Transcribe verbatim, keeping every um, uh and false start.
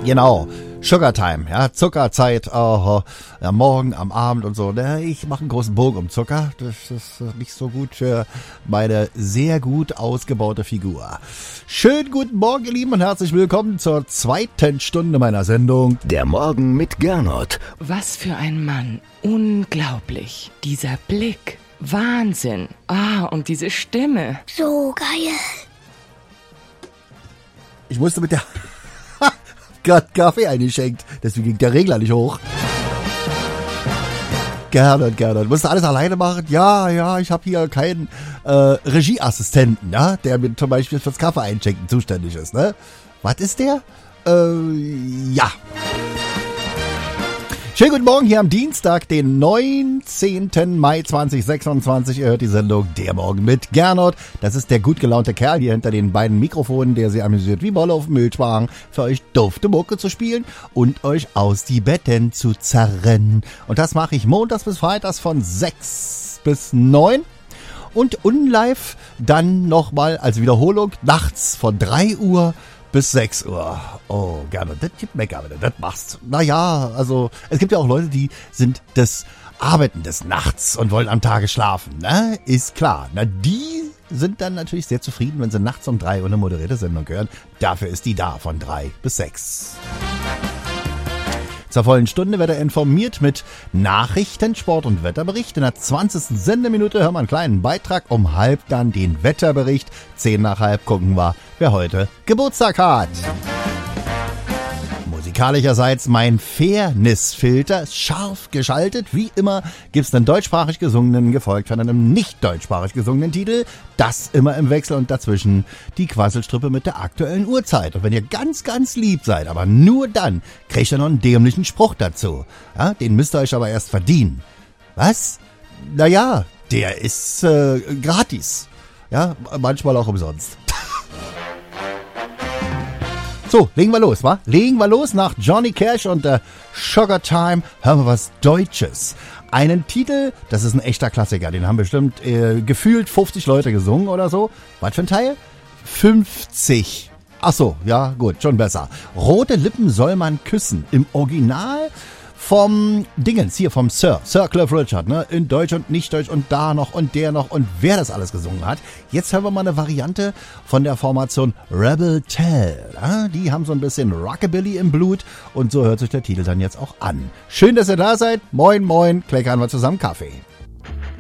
Genau, Sugar Time, ja, Zuckerzeit, oh, am Morgen, am Abend und so. Ich mache einen großen Bogen um Zucker, das ist nicht so gut für meine sehr gut ausgebaute Figur. Schönen guten Morgen, ihr Lieben, und herzlich willkommen zur zweiten Stunde meiner Sendung Der Morgen mit Gernot. Was für ein Mann, unglaublich, dieser Blick, Wahnsinn, ah, und diese Stimme. So geil. Ich musste mit der... gerade Kaffee eingeschenkt, deswegen ging der Regler nicht hoch. Gerne, gerne. Musst du alles alleine machen? Ja, ja, ich habe hier keinen äh, Regieassistenten, ja, der mir zum Beispiel fürs Kaffee einschenken zuständig ist, ne? Was ist der? Äh, ja. Schönen guten Morgen hier am Dienstag, den neunzehnten Mai zweitausendsechsundzwanzig. Ihr hört die Sendung Der Morgen mit Gernot. Das ist der gut gelaunte Kerl hier hinter den beiden Mikrofonen, der sie amüsiert wie Bolle auf dem Milchwagen, für euch dufte Mucke zu spielen und euch aus die Betten zu zerren. Und das mache ich montags bis freitags von sechs bis neun. Und unlive dann nochmal als Wiederholung nachts von drei Uhr bis sechs Uhr. Oh, gerne. Das gibt Mecker, wenn du das machst. Naja, also, es gibt ja auch Leute, die sind des Arbeiten des Nachts und wollen am Tage schlafen, ne? Ist klar. Na, die sind dann natürlich sehr zufrieden, wenn sie nachts um drei Uhr eine moderierte Sendung hören. Dafür ist die da von drei bis sechs. Zur vollen Stunde wird er informiert mit Nachrichten, Sport und Wetterbericht. In der zwanzigsten Sendeminute hören wir einen kleinen Beitrag. Um halb dann den Wetterbericht. Zehn nach halb gucken wir, wer heute Geburtstag hat. Musikalischerseits mein Fairness-Filter, scharf geschaltet. Wie immer gibt's einen deutschsprachig gesungenen, gefolgt von einem nicht deutschsprachig gesungenen Titel. Das immer im Wechsel und dazwischen die Quasselstrippe mit der aktuellen Uhrzeit. Und wenn ihr ganz, ganz lieb seid, aber nur dann, kriegt ihr noch einen dämlichen Spruch dazu. Ja, den müsst ihr euch aber erst verdienen. Was? Naja, der ist äh, gratis. Ja, manchmal auch umsonst. So, legen wir los, wa? Legen wir los. Nach Johnny Cash und der Sugar Time hören wir was Deutsches. Einen Titel, das ist ein echter Klassiker, den haben bestimmt äh, gefühlt fünfzig Leute gesungen oder so. Was für ein Teil? fünfzig. Ach so, ja gut, schon besser. Rote Lippen soll man küssen. Im Original vom Dingens, hier vom Sir, Sir Cliff Richard, ne? In Deutsch und nicht Deutsch und da noch und der noch und wer das alles gesungen hat. Jetzt hören wir mal eine Variante von der Formation Rebel Tell. Ja? Die haben so ein bisschen Rockabilly im Blut und so hört sich der Titel dann jetzt auch an. Schön, dass ihr da seid. Moin, moin, kleckern wir zusammen Kaffee.